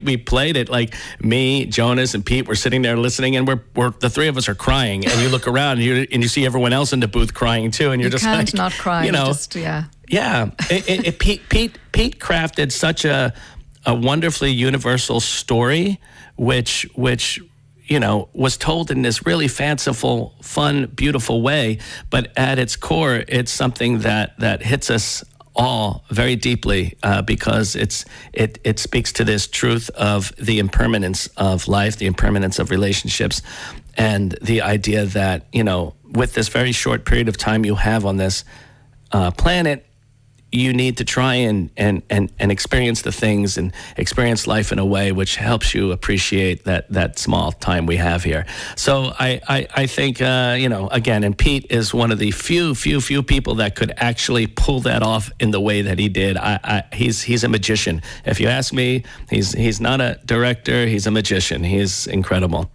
we played it, like me, Jonas, and Pete were sitting there listening, and we're the three of us are crying, and you look around and you see everyone else in the booth crying too, and you're just can't like, not cry. Yeah. Pete crafted such a wonderfully universal story, which was told in this really fanciful, fun, beautiful way. But at its core, it's something that hits us all very deeply because it speaks to this truth of the impermanence of life, the impermanence of relationships, and the idea that, with this very short period of time you have on this planet, you need to try and experience the things and experience life in a way which helps you appreciate that small time we have here. So I think, again, and Pete is one of the few people that could actually pull that off in the way that he did. He's a magician. If you ask me, he's not a director, he's a magician. He's incredible.